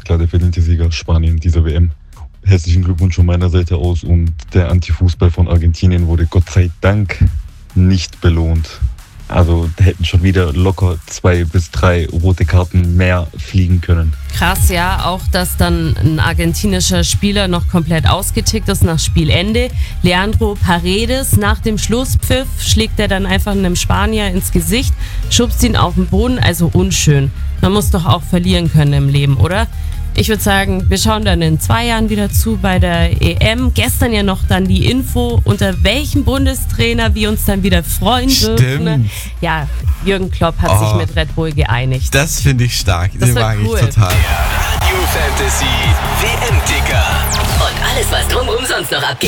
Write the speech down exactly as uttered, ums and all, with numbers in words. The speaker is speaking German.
klar der verdiente Sieger Spanien dieser W M. Herzlichen Glückwunsch von meiner Seite aus und der Antifußball von Argentinien wurde Gott sei Dank nicht belohnt. Also da hätten schon wieder locker zwei bis drei rote Karten mehr fliegen können. Krass, ja, auch dass dann ein argentinischer Spieler noch komplett ausgetickt ist nach Spielende. Leandro Paredes, nach dem Schlusspfiff schlägt er dann einfach einem Spanier ins Gesicht, schubst ihn auf den Boden, also unschön. Man muss doch auch verlieren können im Leben, oder? Ich würde sagen, wir schauen dann in zwei Jahren wieder zu bei der E M. Gestern ja noch dann die Info, unter welchem Bundestrainer wir uns dann wieder freuen Stimmt. dürfen. Ja, Jürgen Klopp hat Oh, sich mit Red Bull geeinigt. Das finde ich stark. Das Den wird mag cool. ich total. Radio Fantasy W M-Ticker. Und alles, was drumherum sonst noch abgeht.